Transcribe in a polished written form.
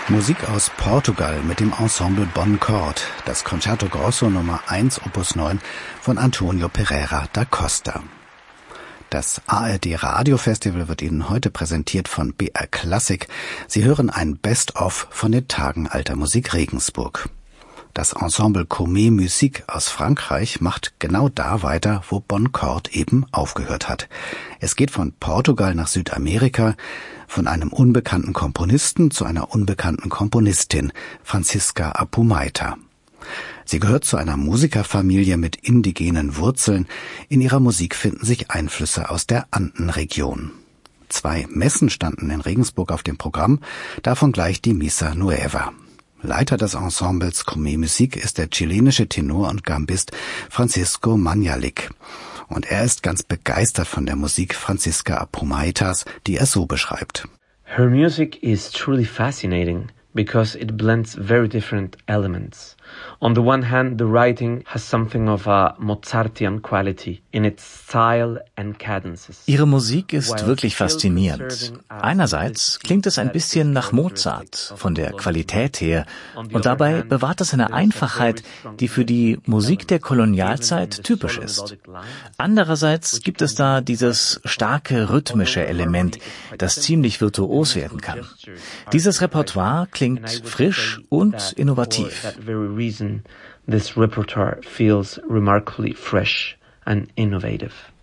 Musik aus Portugal mit dem Ensemble Bon Chord, das Concerto Grosso Nummer 1 Opus 9 von Antonio Pereira da Costa. Das ARD Radiofestival wird Ihnen heute präsentiert von BR Classic. Sie hören ein Best-of von den Tagen alter Musik Regensburg. Das Ensemble Comé Musique aus Frankreich macht genau da weiter, wo Bon Chord eben aufgehört hat. Es geht von Portugal nach Südamerika, von einem unbekannten Komponisten zu einer unbekannten Komponistin, Francisca Apumaita. Sie gehört zu einer Musikerfamilie mit indigenen Wurzeln. In ihrer Musik finden sich Einflüsse aus der Andenregion. 2 Messen standen in Regensburg auf dem Programm, davon gleich die Missa Nueva. Leiter des Ensembles Comé Musique ist der chilenische Tenor und Gambist Francisco Mañalik. Und er ist ganz begeistert von der Musik Francisca Apumaitas, die er so beschreibt. Her music is truly fascinating because it blends very different elements. On the one hand, the writing has something of a Mozartian quality in its style and cadences. Ihre Musik ist wirklich faszinierend. Einerseits klingt es ein bisschen nach Mozart von der Qualität her und dabei bewahrt es eine Einfachheit, die für die Musik der Kolonialzeit typisch ist. Andererseits gibt es da dieses starke rhythmische Element, das ziemlich virtuos werden kann. Dieses Repertoire klingt frisch und innovativ. Reason this repertoire feels remarkably fresh and innovative.